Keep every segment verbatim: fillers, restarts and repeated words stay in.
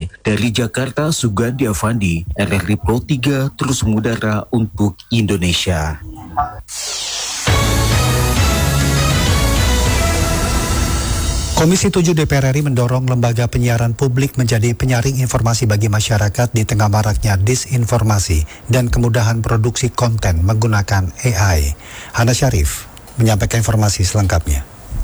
Dari Jakarta, Sugandi Avandi, R R I Pro tiga terus mengudara untuk Indonesia. Komisi tujuh D P R R I mendorong lembaga penyiaran publik menjadi penyaring informasi bagi masyarakat di tengah maraknya disinformasi dan kemudahan produksi konten menggunakan A I. Hana Syarif menyampaikan informasi selengkapnya.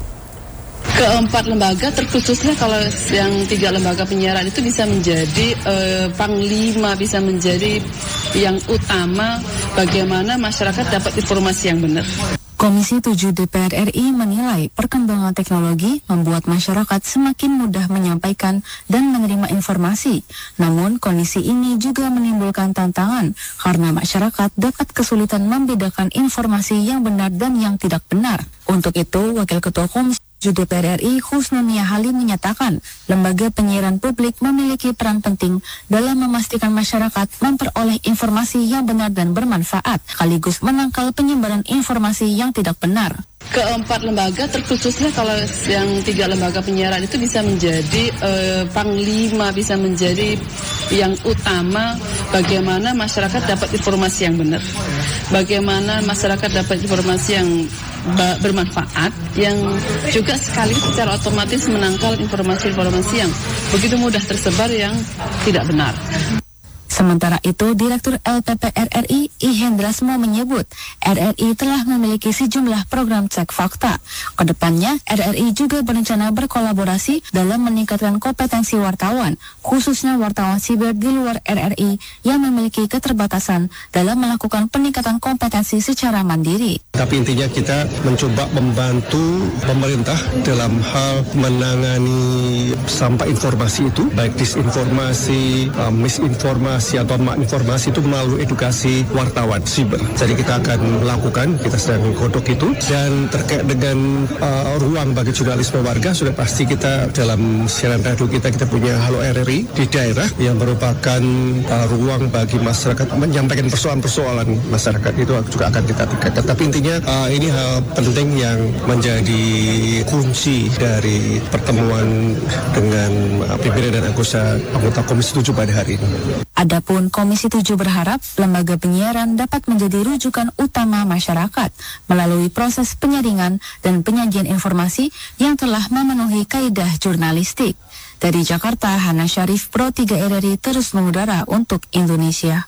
Keempat lembaga, terkhususnya kalau yang tiga lembaga penyiaran itu bisa menjadi eh, panglima, bisa menjadi yang utama bagaimana masyarakat dapat informasi yang benar. Komisi tujuh D P R R I menilai perkembangan teknologi membuat masyarakat semakin mudah menyampaikan dan menerima informasi. Namun kondisi ini juga menimbulkan tantangan karena masyarakat dapat kesulitan membedakan informasi yang benar dan yang tidak benar. Untuk itu, Wakil Ketua Komisi tujuh D P R R I Husnunia Halim menyatakan lembaga penyiaran publik memiliki peran penting dalam memastikan masyarakat memperoleh informasi yang benar dan bermanfaat, sekaligus menangkal penyebaran informasi yang tidak benar. Keempat lembaga, terkhususnya kalau yang tiga lembaga penyiaran itu bisa menjadi eh, panglima, bisa menjadi yang utama bagaimana masyarakat dapat informasi yang benar, bagaimana masyarakat dapat informasi yang ba- bermanfaat, yang juga sekali secara otomatis menangkal informasi-informasi yang begitu mudah tersebar yang tidak benar. Sementara itu, Direktur L P P R R I, I Hendrasmo menyebut R R I telah memiliki sejumlah program cek fakta. Kedepannya, R R I juga berencana berkolaborasi dalam meningkatkan kompetensi wartawan, khususnya wartawan siber di luar R R I yang memiliki keterbatasan dalam melakukan peningkatan kompetensi secara mandiri. Tapi intinya kita mencoba membantu pemerintah dalam hal menangani sampah informasi itu, baik disinformasi, uh, misinformasi, atau informasi itu melalui edukasi wartawan siber. Jadi kita akan melakukan, kita sedang godok itu, dan terkait dengan uh, ruang bagi jurnalisme warga, sudah pasti kita dalam siaran radio kita, kita punya Halo R R I di daerah yang merupakan uh, ruang bagi masyarakat menyampaikan persoalan-persoalan masyarakat, itu juga akan kita tingkatkan. Tapi intinya uh, ini hal penting yang menjadi kunci dari pertemuan dengan uh, pimpinan dan anggota, anggota Komisi tujuh pada hari ini. Adapun Komisi tujuh berharap lembaga penyiaran dapat menjadi rujukan utama masyarakat melalui proses penyaringan dan penyajian informasi yang telah memenuhi kaidah jurnalistik. Dari Jakarta, Hana Syarif, Pro tiga R R I terus mengudara untuk Indonesia.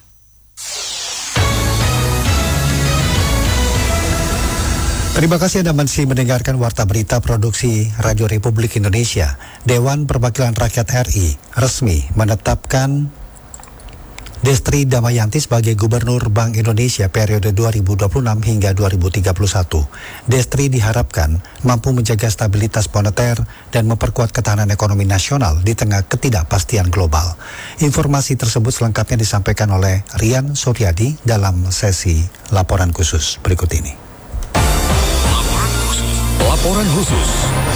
Terima kasih Anda masih mendengarkan Warta Berita Produksi Radio Republik Indonesia. Dewan Perwakilan Rakyat R I resmi menetapkan Destri Damayanti sebagai Gubernur Bank Indonesia periode dua ribu dua puluh enam hingga dua ribu tiga puluh satu. Destri diharapkan mampu menjaga stabilitas moneter dan memperkuat ketahanan ekonomi nasional di tengah ketidakpastian global. Informasi tersebut selengkapnya disampaikan oleh Rian Suryadi dalam sesi laporan khusus berikut ini. Laporan khusus. Laporan khusus.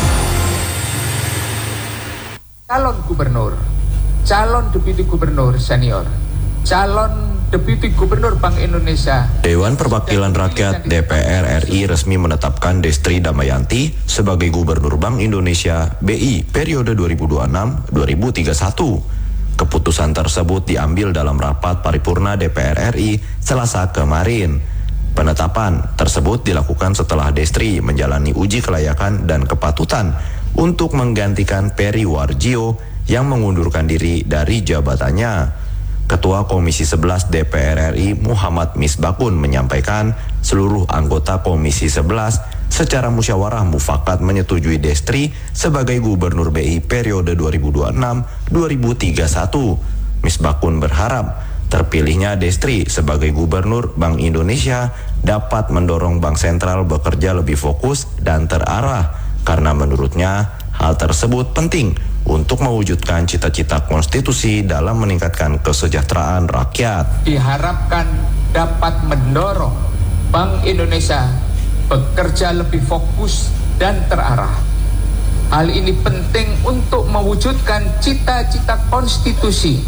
Calon gubernur, calon deputi gubernur senior, calon deputi gubernur Bank Indonesia. Dewan Perwakilan Rakyat D P R R I resmi menetapkan Destri Damayanti sebagai Gubernur Bank Indonesia B I periode dua ribu dua puluh enam sampai dua ribu tiga puluh satu. Keputusan tersebut diambil dalam rapat paripurna D P R R I Selasa kemarin. Penetapan tersebut dilakukan setelah Destri menjalani uji kelayakan dan kepatutan untuk menggantikan Peri Warjio yang mengundurkan diri dari jabatannya. Ketua Komisi sebelas D P R R I Muhammad Misbakun menyampaikan seluruh anggota Komisi sebelas secara musyawarah mufakat menyetujui Destri sebagai Gubernur B I periode dua ribu dua puluh enam sampai dua ribu tiga puluh satu. Misbakun berharap terpilihnya Destri sebagai Gubernur Bank Indonesia dapat mendorong Bank Sentral bekerja lebih fokus dan terarah karena menurutnya hal tersebut penting untuk mewujudkan cita-cita konstitusi dalam meningkatkan kesejahteraan rakyat. Diharapkan dapat mendorong Bank Indonesia bekerja lebih fokus dan terarah. Hal ini penting untuk mewujudkan cita-cita konstitusi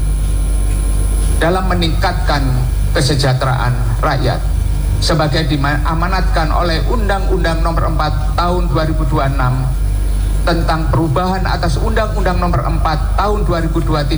dalam meningkatkan kesejahteraan rakyat sebagai diamanatkan oleh Undang-Undang Nomor empat Tahun dua ribu dua puluh enam tentang perubahan atas Undang-Undang Nomor empat Tahun dua ribu dua puluh tiga